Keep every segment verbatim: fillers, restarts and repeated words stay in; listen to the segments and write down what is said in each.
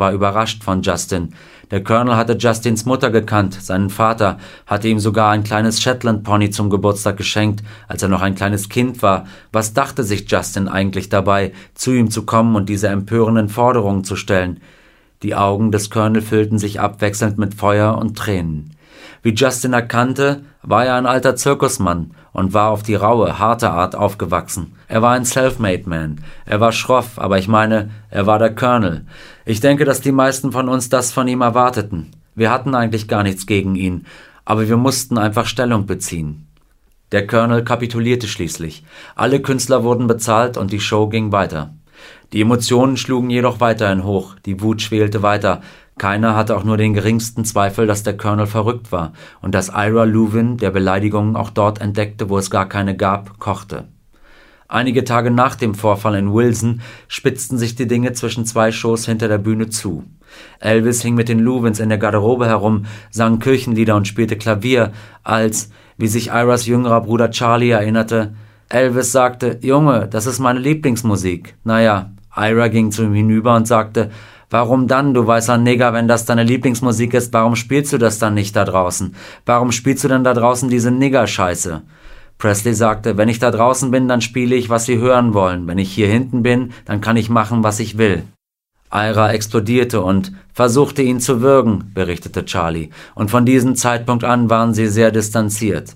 war überrascht von Justin. Der Colonel hatte Justins Mutter gekannt, seinen Vater, hatte ihm sogar ein kleines Shetland-Pony zum Geburtstag geschenkt, als er noch ein kleines Kind war. Was dachte sich Justin eigentlich dabei, zu ihm zu kommen und diese empörenden Forderungen zu stellen? Die Augen des Colonel füllten sich abwechselnd mit Feuer und Tränen. Wie Justin erkannte, war er ein alter Zirkusmann und war auf die raue, harte Art aufgewachsen. Er war ein Self-Made-Man. Er war schroff, aber ich meine, er war der Colonel. Ich denke, dass die meisten von uns das von ihm erwarteten. Wir hatten eigentlich gar nichts gegen ihn, aber wir mussten einfach Stellung beziehen. Der Colonel kapitulierte schließlich. Alle Künstler wurden bezahlt und die Show ging weiter. Die Emotionen schlugen jedoch weiterhin hoch, die Wut schwelte weiter. Keiner hatte auch nur den geringsten Zweifel, dass der Colonel verrückt war und dass Ira Louvin der Beleidigungen auch dort entdeckte, wo es gar keine gab, kochte. Einige Tage nach dem Vorfall in Wilson spitzten sich die Dinge zwischen zwei Shows hinter der Bühne zu. Elvis hing mit den Louvins in der Garderobe herum, sang Kirchenlieder und spielte Klavier, als, wie sich Iras jüngerer Bruder Charlie erinnerte, Elvis sagte, »Junge, das ist meine Lieblingsmusik.« Naja, Ira ging zu ihm hinüber und sagte, »Warum dann, du weißer Nigger, wenn das deine Lieblingsmusik ist, warum spielst du das dann nicht da draußen? Warum spielst du denn da draußen diese Nigger-Scheiße?« Presley sagte, »Wenn ich da draußen bin, dann spiele ich, was sie hören wollen. Wenn ich hier hinten bin, dann kann ich machen, was ich will.« Ira explodierte und versuchte ihn zu würgen, berichtete Charlie, und von diesem Zeitpunkt an waren sie sehr distanziert.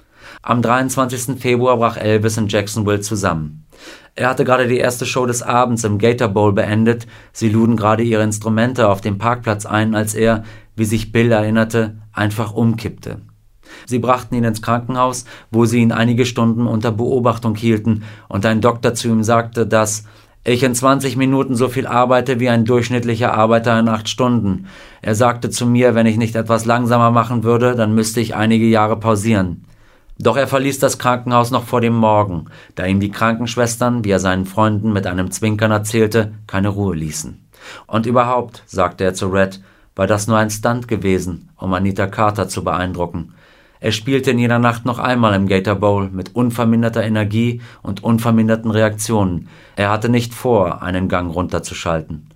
Am dreiundzwanzigsten Februar brach Elvis in Jacksonville zusammen. Er hatte gerade die erste Show des Abends im Gator Bowl beendet, sie luden gerade ihre Instrumente auf dem Parkplatz ein, als er, wie sich Bill erinnerte, einfach umkippte. Sie brachten ihn ins Krankenhaus, wo sie ihn einige Stunden unter Beobachtung hielten und ein Doktor zu ihm sagte, dass ich in zwanzig Minuten so viel arbeite wie ein durchschnittlicher Arbeiter in acht Stunden. Er sagte zu mir, wenn ich nicht etwas langsamer machen würde, dann müsste ich einige Jahre pausieren. Doch er verließ das Krankenhaus noch vor dem Morgen, da ihm die Krankenschwestern, wie er seinen Freunden mit einem Zwinkern erzählte, keine Ruhe ließen. Und überhaupt, sagte er zu Red, war das nur ein Stunt gewesen, um Anita Carter zu beeindrucken. Er spielte in jeder Nacht noch einmal im Gator Bowl mit unverminderter Energie und unverminderten Reaktionen. Er hatte nicht vor, einen Gang runterzuschalten.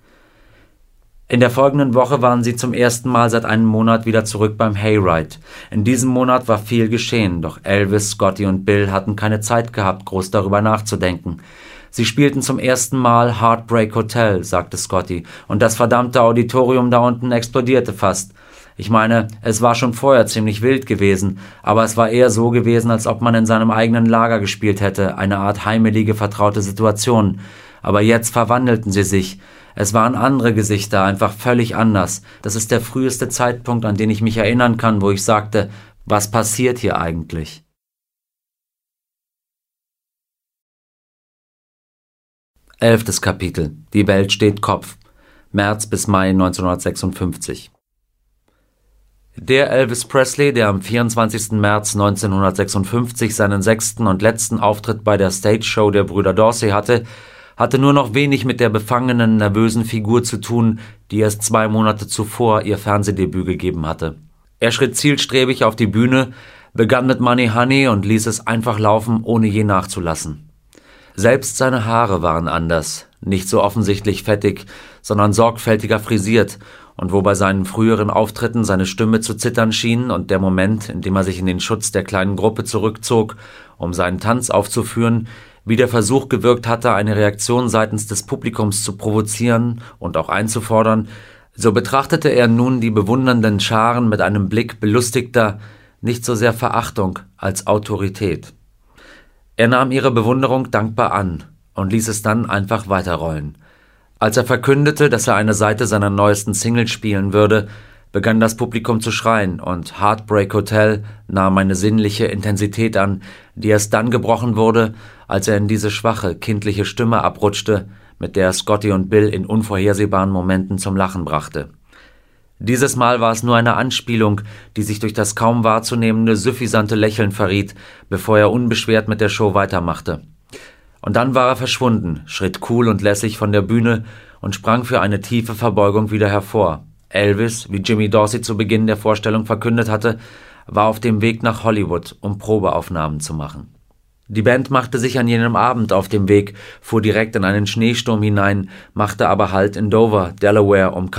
In der folgenden Woche waren sie zum ersten Mal seit einem Monat wieder zurück beim Hayride. In diesem Monat war viel geschehen, doch Elvis, Scotty und Bill hatten keine Zeit gehabt, groß darüber nachzudenken. Sie spielten zum ersten Mal Heartbreak Hotel, sagte Scotty, und das verdammte Auditorium da unten explodierte fast. Ich meine, es war schon vorher ziemlich wild gewesen, aber es war eher so gewesen, als ob man in seinem eigenen Lager gespielt hätte, eine Art heimelige, vertraute Situation. Aber jetzt verwandelten sie sich. Es waren andere Gesichter, einfach völlig anders. Das ist der früheste Zeitpunkt, an den ich mich erinnern kann, wo ich sagte, was passiert hier eigentlich? Elftes Kapitel. Die Welt steht Kopf. März bis Mai neunzehnhundertsechsundfünfzig. Der Elvis Presley, der am vierundzwanzigsten März neunzehnhundertsechsundfünfzig seinen sechsten und letzten Auftritt bei der Stage Show der Brüder Dorsey hatte, hatte nur noch wenig mit der befangenen, nervösen Figur zu tun, die erst zwei Monate zuvor ihr Fernsehdebüt gegeben hatte. Er schritt zielstrebig auf die Bühne, begann mit Money Honey und ließ es einfach laufen, ohne je nachzulassen. Selbst seine Haare waren anders, nicht so offensichtlich fettig, sondern sorgfältiger frisiert, und wo bei seinen früheren Auftritten seine Stimme zu zittern schien und der Moment, in dem er sich in den Schutz der kleinen Gruppe zurückzog, um seinen Tanz aufzuführen, wie der Versuch gewirkt hatte, eine Reaktion seitens des Publikums zu provozieren und auch einzufordern, so betrachtete er nun die bewundernden Scharen mit einem Blick belustigter, nicht so sehr Verachtung als Autorität. Er nahm ihre Bewunderung dankbar an und ließ es dann einfach weiterrollen. Als er verkündete, dass er eine Seite seiner neuesten Single spielen würde, begann das Publikum zu schreien und Heartbreak Hotel nahm eine sinnliche Intensität an, die erst dann gebrochen wurde, als er in diese schwache, kindliche Stimme abrutschte, mit der er Scotty und Bill in unvorhersehbaren Momenten zum Lachen brachte. Dieses Mal war es nur eine Anspielung, die sich durch das kaum wahrzunehmende, suffisante Lächeln verriet, bevor er unbeschwert mit der Show weitermachte. Und dann war er verschwunden, schritt cool und lässig von der Bühne und sprang für eine tiefe Verbeugung wieder hervor. Elvis, wie Jimmy Dorsey zu Beginn der Vorstellung verkündet hatte, war auf dem Weg nach Hollywood, um Probeaufnahmen zu machen. Die Band machte sich an jenem Abend auf dem Weg, fuhr direkt in einen Schneesturm hinein, machte aber Halt in Dover, Delaware, um